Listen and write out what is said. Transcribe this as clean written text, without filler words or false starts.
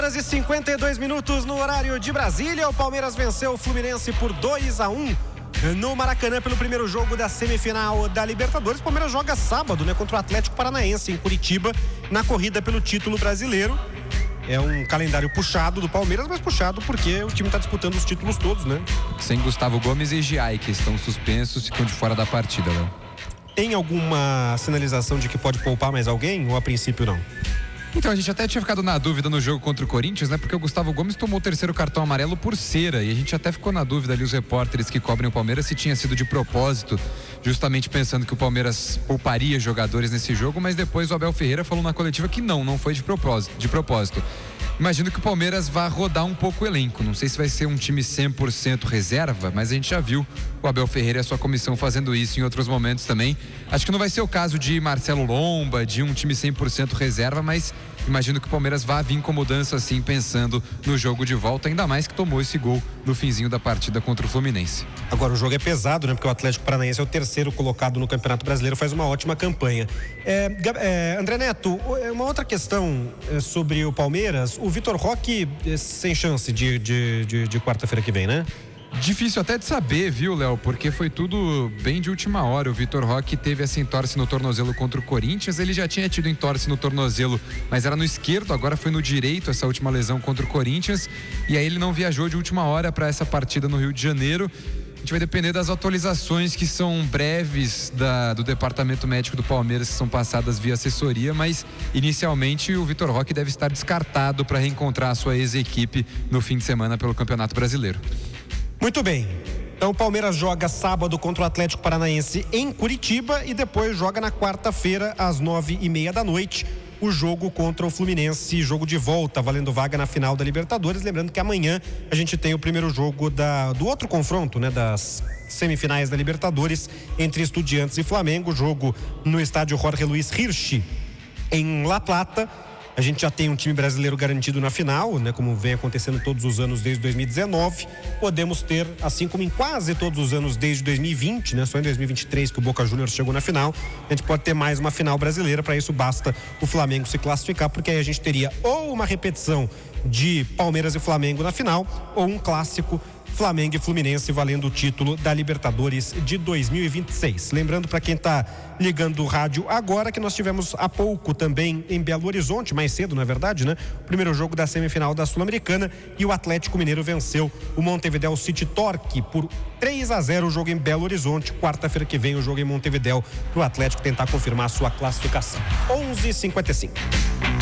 2h52 no horário de Brasília. O Palmeiras venceu o Fluminense por 2-1 no Maracanã pelo primeiro jogo da semifinal da Libertadores. O Palmeiras joga sábado, contra o Atlético Paranaense em Curitiba, na corrida pelo título brasileiro. É um calendário puxado do Palmeiras, mas puxado porque o time está disputando os títulos todos, Sem Gustavo Gomes e Giai, que estão suspensos e ficam de fora da partida, Léo. Tem alguma sinalização de que pode poupar mais alguém ou a princípio não? Então, a gente até tinha ficado na dúvida no jogo contra o Corinthians, porque o Gustavo Gomes tomou o terceiro cartão amarelo por cera, e a gente até ficou na dúvida ali, os repórteres que cobrem o Palmeiras, se tinha sido de propósito, justamente pensando que o Palmeiras pouparia jogadores nesse jogo, mas depois o Abel Ferreira falou na coletiva que não foi de propósito. Imagino que o Palmeiras vá rodar um pouco o elenco. Não sei se vai ser um time 100% reserva, mas a gente já viu o Abel Ferreira e a sua comissão fazendo isso em outros momentos também. Acho que não vai ser o caso de Marcelo Lomba, de um time 100% reserva, mas imagino que o Palmeiras vá vir com mudança assim, pensando no jogo de volta, ainda mais que tomou esse gol no finzinho da partida contra o Fluminense. Agora o jogo é pesado, porque o Atlético Paranaense é o terceiro colocado no Campeonato Brasileiro, faz uma ótima campanha. André Neto, uma outra questão sobre o Palmeiras, o Vitor Roque sem chance de quarta-feira que vem, Difícil até de saber, viu, Léo? Porque foi tudo bem de última hora. O Vitor Roque teve essa entorse no tornozelo contra o Corinthians. Ele já tinha tido entorse no tornozelo, mas era no esquerdo, agora foi no direito essa última lesão contra o Corinthians. E aí ele não viajou de última hora para essa partida no Rio de Janeiro. A gente vai depender das atualizações que são breves do departamento médico do Palmeiras, que são passadas via assessoria, mas inicialmente o Vitor Roque deve estar descartado para reencontrar a sua ex-equipe no fim de semana pelo Campeonato Brasileiro. Muito bem, então o Palmeiras joga sábado contra o Atlético Paranaense em Curitiba e depois joga na quarta-feira às 9h30 da noite o jogo contra o Fluminense, jogo de volta, valendo vaga na final da Libertadores. Lembrando que amanhã a gente tem o primeiro jogo do outro confronto, das semifinais da Libertadores entre Estudiantes e Flamengo, jogo no estádio Jorge Luiz Hirsch em La Plata. A gente já tem um time brasileiro garantido na final, como vem acontecendo todos os anos desde 2019. Podemos ter, assim como em quase todos os anos desde 2020, só em 2023 que o Boca Juniors chegou na final, a gente pode ter mais uma final brasileira. Para isso basta o Flamengo se classificar, porque aí a gente teria ou uma repetição de Palmeiras e Flamengo na final, ou um clássico Flamengo e Fluminense valendo o título da Libertadores de 2026. Lembrando para quem está ligando o rádio agora que nós tivemos há pouco também em Belo Horizonte, mais cedo na verdade, o primeiro jogo da semifinal da Sul-Americana, e o Atlético Mineiro venceu o Montevideo City Torque por 3-0, o jogo em Belo Horizonte. Quarta-feira que vem o jogo em Montevideo para o Atlético tentar confirmar a sua classificação. 11h55.